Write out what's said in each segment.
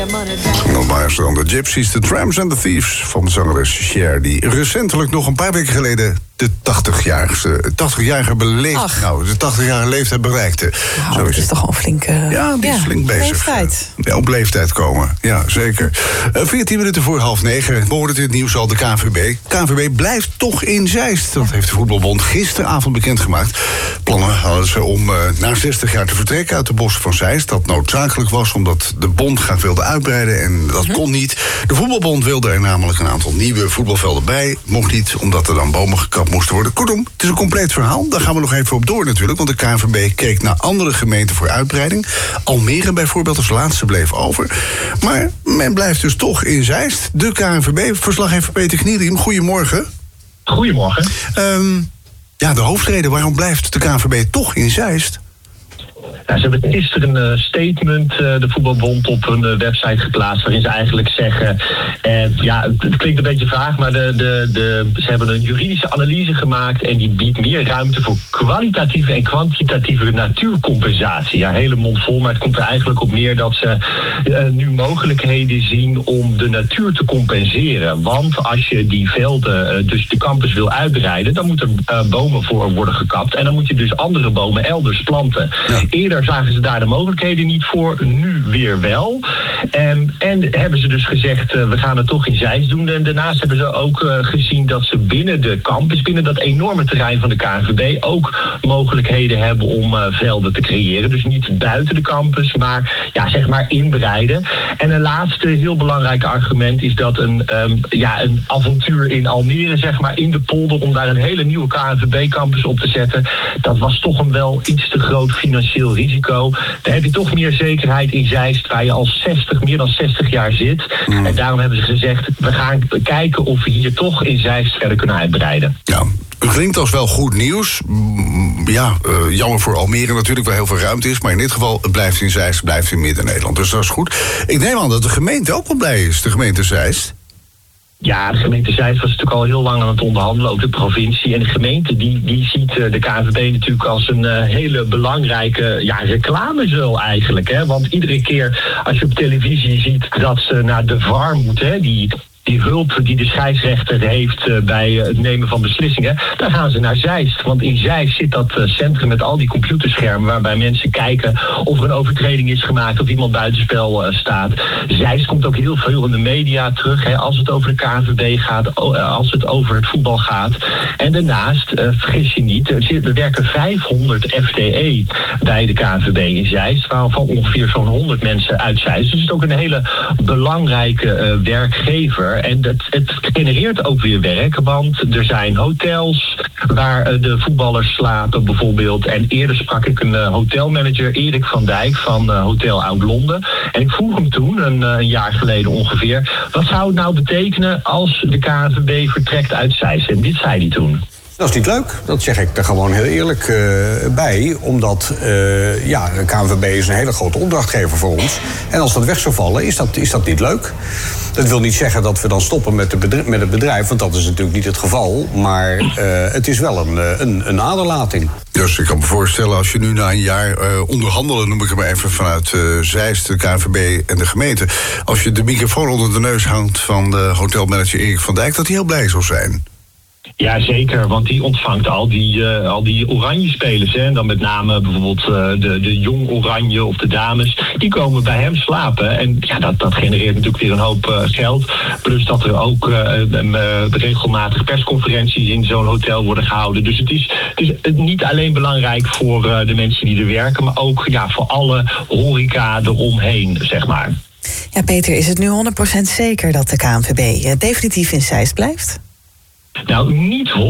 Nog maar dan de Gypsies, de Tramps en de Thieves van de zangeres Cher, die recentelijk nog een paar weken geleden de 80-jarige beleefd. Nou, de 80-jarige leeftijd bereikte. Nou, dat is toch gewoon flink. Ja, die is flink bezig. Leeftijd. Ja, op leeftijd komen. Ja, zeker. 14 minuten voor 8:30. We hoorden in het nieuws al de KNVB. KNVB blijft toch in Zeist. Dat heeft de Voetbalbond gisteravond bekendgemaakt. Plannen hadden ze om na 60 jaar te vertrekken uit de bossen van Zeist. Dat noodzakelijk was omdat de bond graag wilde uitbreiden en dat kon niet. De Voetbalbond wilde er namelijk een aantal nieuwe voetbalvelden bij. Mocht niet, omdat er dan bomen gekapt moesten worden. Kortom, het is een compleet verhaal. Daar gaan we nog even op door natuurlijk, want de KNVB keek naar andere gemeenten voor uitbreiding. Almere bijvoorbeeld als laatste bleef over. Maar men blijft dus toch in Zeist. De KNVB-verslaggever Peter Knieriem, goedemorgen. Goedemorgen. Ja, de hoofdreden, waarom blijft de KNVB toch in Zeist? Ja, ze hebben gisteren een statement, de Voetbalbond, op hun website geplaatst, waarin ze eigenlijk zeggen, het klinkt een beetje vaag, maar ze hebben een juridische analyse gemaakt en die biedt meer ruimte voor kwalitatieve en kwantitatieve natuurcompensatie. Ja, hele mond vol, maar het komt er eigenlijk op neer dat ze nu mogelijkheden zien om de natuur te compenseren. Want als je die velden, dus de campus wil uitbreiden, dan moeten er bomen voor worden gekapt en dan moet je dus andere bomen elders planten. Ja. Eerder zagen ze daar de mogelijkheden niet voor, nu weer wel. En hebben ze dus gezegd, we gaan het toch in Zeist doen. En daarnaast hebben ze ook gezien dat ze binnen de campus, binnen dat enorme terrein van de KNVB, ook mogelijkheden hebben om velden te creëren. Dus niet buiten de campus, maar zeg maar inbreiden. En een laatste heel belangrijk argument is dat een avontuur in Almere, zeg maar, in de polder, om daar een hele nieuwe KNVB-campus op te zetten, dat was toch een wel iets te groot financieel risico. Dan heb je toch meer zekerheid in Zeist, waar je al meer dan 60 jaar zit. En daarom hebben ze gezegd, we gaan kijken of we hier toch in Zeist verder kunnen uitbreiden. Ja. Het klinkt als wel goed nieuws. Jammer voor Almere natuurlijk, waar heel veel ruimte is. Maar in dit geval, het blijft in Zeist, het blijft in Midden-Nederland. Dus dat is goed. Ik neem aan dat de gemeente ook wel blij is, de gemeente Zeist. Ja, de gemeente Zeist was natuurlijk al heel lang aan het onderhandelen, ook de provincie. En de gemeente die ziet de KNVB natuurlijk als een hele belangrijke reclamezeul eigenlijk. Hè? Want iedere keer als je op televisie ziet dat ze naar de VAR moeten, die hulp die de scheidsrechter heeft bij het nemen van beslissingen, daar gaan ze naar Zeist. Want in Zeist zit dat centrum met al die computerschermen waarbij mensen kijken of er een overtreding is gemaakt, of iemand buitenspel staat. Zeist komt ook heel veel in de media terug, als het over de KNVB gaat, als het over het voetbal gaat. En daarnaast, vergis je niet, er werken 500 FTE bij de KNVB in Zeist, waarvan ongeveer zo'n 100 mensen uit Zeist. Dus het is ook een hele belangrijke werkgever. En het genereert ook weer werk, want er zijn hotels waar de voetballers slapen bijvoorbeeld. En eerder sprak ik een hotelmanager, Erik van Dijk van Hotel Oud-Londen. En ik vroeg hem toen, een jaar geleden ongeveer, wat zou het nou betekenen als de KNVB vertrekt uit Zeist? En dit zei hij toen. Dat is niet leuk, dat zeg ik er gewoon heel eerlijk bij. Omdat de KNVB is een hele grote opdrachtgever voor ons. En als dat weg zou vallen, is dat niet leuk. Dat wil niet zeggen dat we dan stoppen met het bedrijf, want dat is natuurlijk niet het geval. Maar het is wel een aderlating. Dus ik kan me voorstellen, als je nu na een jaar onderhandelen, noem ik het maar even, vanuit Zeist, de KNVB en de gemeente, als je de microfoon onder de neus hangt van de hotelmanager Erik van Dijk, dat hij heel blij zal zijn. Ja, zeker, want die ontvangt al die oranje spelers. Hè. En dan met name bijvoorbeeld de jong oranje of de dames. Die komen bij hem slapen. En dat genereert natuurlijk weer een hoop geld. Plus dat er ook regelmatig persconferenties in zo'n hotel worden gehouden. Dus het is niet alleen belangrijk voor de mensen die er werken, maar ook voor alle horeca eromheen, zeg maar. Ja, Peter, is het nu 100% zeker dat de KNVB definitief in Zeist blijft? Nou, niet 100%.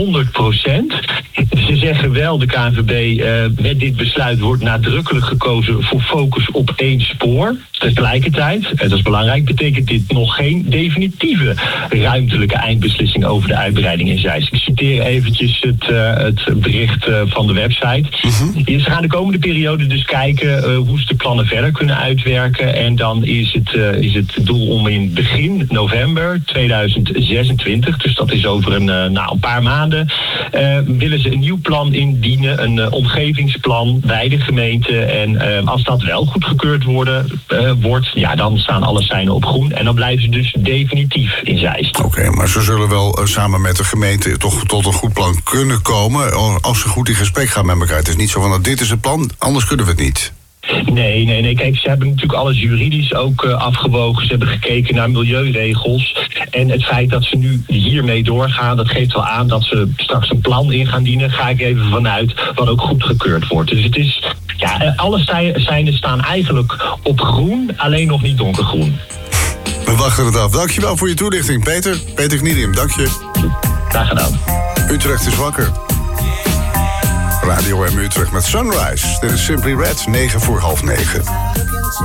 Ze zeggen wel, de KNVB, met dit besluit wordt nadrukkelijk gekozen voor focus op één spoor. Tegelijkertijd, dat is belangrijk, betekent dit nog geen definitieve ruimtelijke eindbeslissing over de uitbreiding in Zeist. Ik citeer eventjes het bericht van de website. Ze gaan de komende periode dus kijken hoe ze de plannen verder kunnen uitwerken. En dan is het doel om in begin november 2026, dus dat is over een een paar maanden willen ze een nieuw plan indienen, een omgevingsplan bij de gemeente. En als dat wel goedgekeurd wordt, ja, dan staan alle seinen op groen. En dan blijven ze dus definitief in Zeist. Oké, maar ze zullen wel samen met de gemeente toch tot een goed plan kunnen komen als ze goed in gesprek gaan met elkaar. Het is niet zo van, dit is het plan, anders kunnen we het niet. Nee. Kijk, ze hebben natuurlijk alles juridisch ook afgewogen. Ze hebben gekeken naar milieuregels. En het feit dat ze nu hiermee doorgaan, dat geeft wel aan dat ze straks een plan in gaan dienen. Ga ik even vanuit, wat ook goedgekeurd wordt. Dus het is, ja, alle seinen staan eigenlijk op groen, alleen nog niet donkergroen. We wachten het af. Dankjewel voor je toelichting, Peter. Peter Gniedium, dank je. Graag gedaan. Utrecht is wakker. Radio M Utrecht met Sunrise. Dit is Simply Red, 9:09.